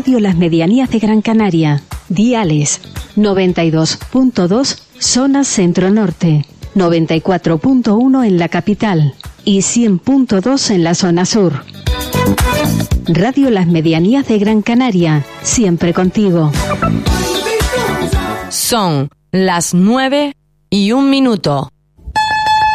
Radio Las Medianías de Gran Canaria. Diales 92.2 zona centro-norte, 94.1 en la capital y 100.2 en la zona sur. Radio Las Medianías de Gran Canaria, siempre contigo. Son las 9:01.